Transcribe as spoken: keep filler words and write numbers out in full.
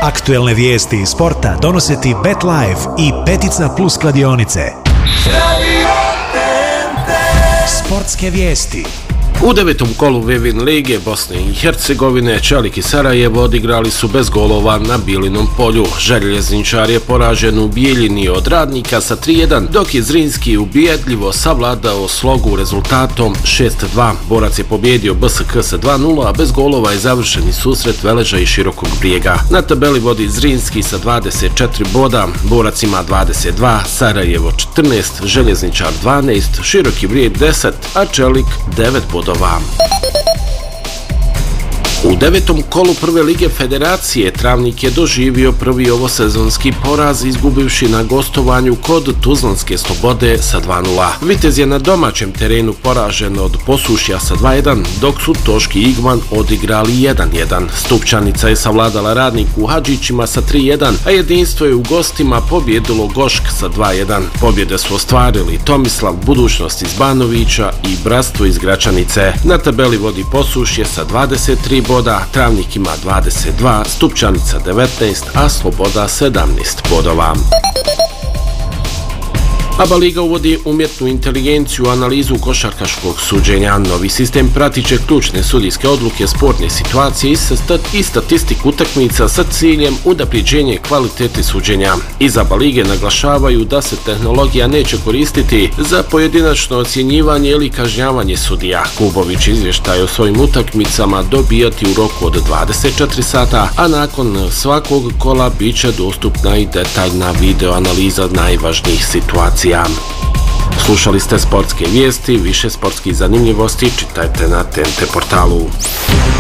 Aktuelne vijesti iz sporta donose ti BetLife i Petica Plus kladionice. Sportske vijesti. U devetom kolu Vevin lige Bosne i Hercegovine Čelik i Sarajevo odigrali su bez golova na Bilinom polju. Željezničar je poražen u Bijeljini od Radnika sa tri jedan, dok je Zrinski ubjedljivo savladao Slogu rezultatom šest dva. Borac je pobjedio B S K sa dva nula, a bez golova je završeni susret Veleža i Širokog Brijega. Na tabeli vodi Zrinski sa dvadeset četiri boda, Borac ima dvadeset dva, Sarajevo četrnaest, Željezničar dvanaest, Široki Brijeg deset, a Čelik devet bodova. U devetom kolu prve lige Federacije Travnik je doživio prvi ovosezonski poraz izgubivši na gostovanju kod Tuzlanske Slobode sa dva nula. Vitez je na domaćem terenu poražen od Posušja sa dva jedan, dok su Toški Igman odigrali jedan jedan. Stupčanica je savladala Radnik u Hadžićima sa tri jedan, a Jedinstvo je u gostima pobjedilo Gošk sa dva jedan. Pobjede su ostvarili Tomislav Budućnost iz Banovića i Bratstvo iz Gračanice. Na tabeli vodi Posušje sa dvadeset tri boda, Travnik ima dvadeset dva, Stupčanica devetnaest, a Sloboda sedamnaest bodova. ABA liga uvodi umjetnu inteligenciju u analizu košarkaškog suđenja. Novi sistem pratit će ključne sudijske odluke, sporne situacije i statistiku utakmica sa ciljem unapređenja kvalitete suđenja. Iz ABA lige naglašavaju da se tehnologija neće koristiti za pojedinačno ocjenjivanje ili kažnjavanje sudija. Klubovi će izvještaj o svojim utakmicama dobijati u roku od dvadeset četiri sata, a nakon svakog kola bit će dostupna i detaljna video analiza najvažnijih situacija. Slušali ste sportske vijesti, više sportskih zanimljivosti čitajte na T N T portalu.